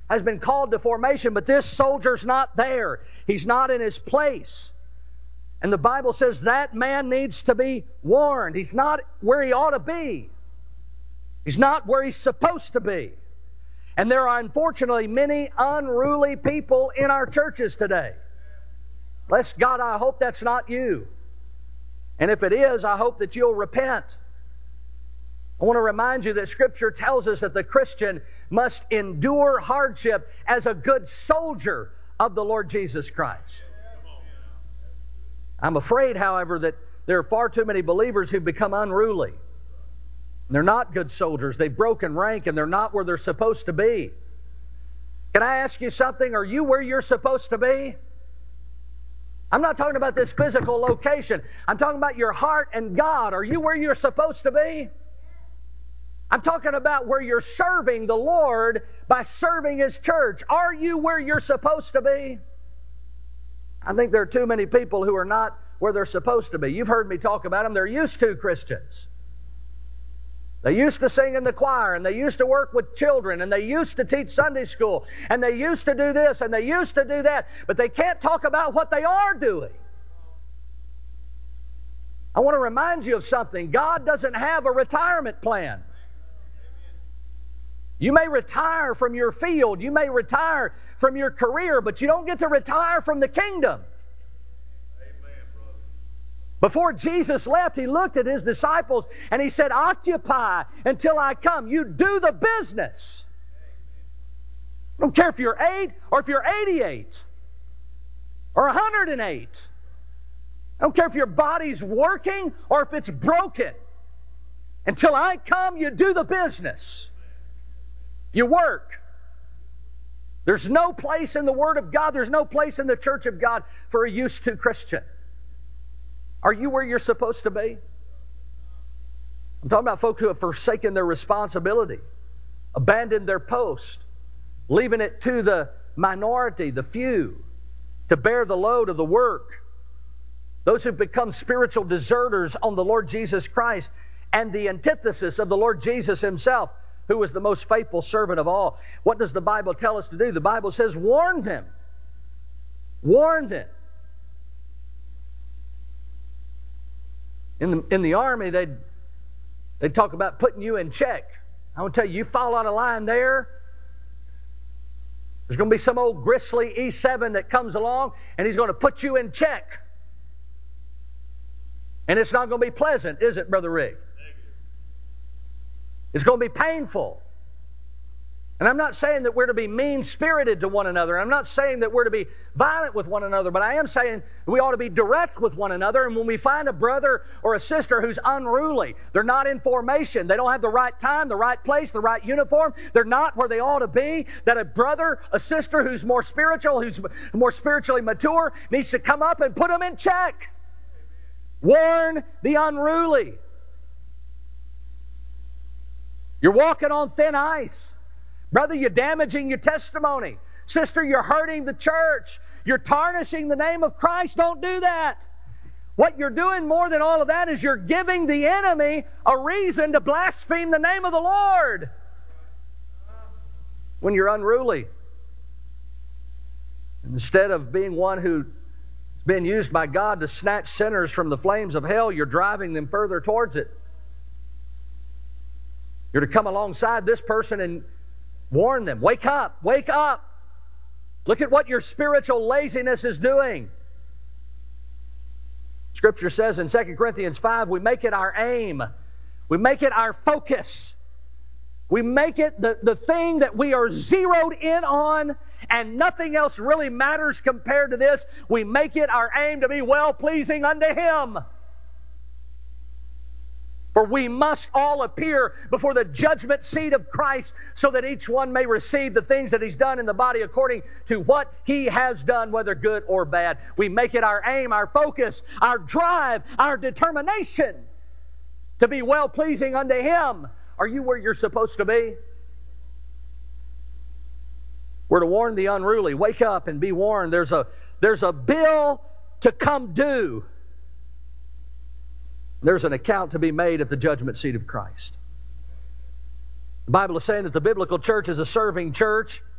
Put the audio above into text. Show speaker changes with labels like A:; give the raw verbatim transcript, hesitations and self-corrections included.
A: has been called to formation, but this soldier's not there. He's not in his place. And the Bible says that man needs to be warned. He's not where he ought to be. He's not where he's supposed to be. And there are unfortunately many unruly people in our churches today. Bless God, I hope that's not you. And if it is, I hope that you'll repent. I want to remind you that Scripture tells us that the Christian must endure hardship as a good soldier of the Lord Jesus Christ. I'm afraid, however, that there are far too many believers who've become unruly. They're not good soldiers. They've broken rank and they're not where they're supposed to be. Can I ask you something? Are you where you're supposed to be? I'm not talking about this physical location. I'm talking about your heart and God. Are you where you're supposed to be? I'm talking about where you're serving the Lord by serving His church. Are you where you're supposed to be? I think there are too many people who are not where they're supposed to be. You've heard me talk about them. They're used to Christians. They used to sing in the choir, and they used to work with children, and they used to teach Sunday school, and they used to do this, and they used to do that, but they can't talk about what they are doing. I want to remind you of something. God doesn't have a retirement plan. You may retire from your field, you may retire from your career, but you don't get to retire from the kingdom. Before Jesus left, He looked at His disciples and He said, occupy until I come. You do the business. I don't care if you're eight or if you're eighty-eight or one hundred eight. I don't care if your body's working or if it's broken. Until I come, you do the business. You work. There's no place in the Word of God, there's no place in the church of God for a used to Christian. Are you where you're supposed to be? I'm talking about folks who have forsaken their responsibility, abandoned their post, leaving it to the minority, the few, to bear the load of the work. Those who've become spiritual deserters on the Lord Jesus Christ and the antithesis of the Lord Jesus Himself, who was the most faithful servant of all. What does the Bible tell us to do? The Bible says, warn them. Warn them. In the, in the army, they'd, they'd talk about putting you in check. I want to tell you, you fall out of line there, there's going to be some old gristly E seven that comes along, and he's going to put you in check. And it's not going to be pleasant, is it, Brother Rick? It's going to be painful. And I'm not saying that we're to be mean-spirited to one another. I'm not saying that we're to be violent with one another, but I am saying we ought to be direct with one another. And when we find a brother or a sister who's unruly, they're not in formation, they don't have the right time, the right place, the right uniform, they're not where they ought to be, that a brother, a sister who's more spiritual, who's more spiritually mature, needs to come up and put them in check. Warn the unruly. You're walking on thin ice. Brother, you're damaging your testimony. Sister, you're hurting the church. You're tarnishing the name of Christ. Don't do that. What you're doing more than all of that is you're giving the enemy a reason to blaspheme the name of the Lord when you're unruly. Instead of being one who's been used by God to snatch sinners from the flames of hell, you're driving them further towards it. You're to come alongside this person and warn them. Wake up! Wake up! Look at what your spiritual laziness is doing. Scripture says in Second Corinthians five, we make it our aim. We make it our focus. We make it the, the thing that we are zeroed in on, and nothing else really matters compared to this. We make it our aim to be well-pleasing unto Him. For we must all appear before the judgment seat of Christ, so that each one may receive the things that he's done in the body according to what he has done, whether good or bad. We make it our aim, our focus, our drive, our determination to be well-pleasing unto Him. Are you where you're supposed to be? We're to warn the unruly. Wake up and be warned. There's a, there's a bill to come due. There's an account to be made at the judgment seat of Christ. The Bible is saying that the biblical church is a serving church.